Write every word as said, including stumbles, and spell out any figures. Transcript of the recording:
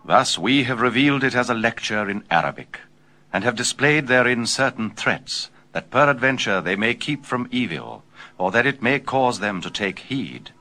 Thus we have revealed it as a lecture in Arabic, and have displayed therein certain threats, that peradventure they may keep from evil, or that it may cause them to take heed.